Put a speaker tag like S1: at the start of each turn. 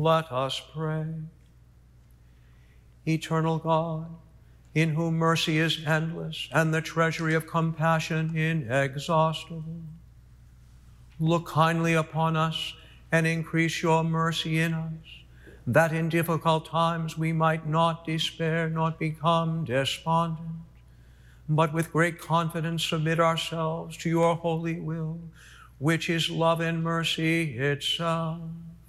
S1: Let us pray. Eternal God, in whom mercy is endless and the treasury of compassion inexhaustible, look kindly upon us and increase your mercy in us, that in difficult times we might not despair nor become despondent, but with great confidence submit ourselves to your holy will, which is love and mercy itself.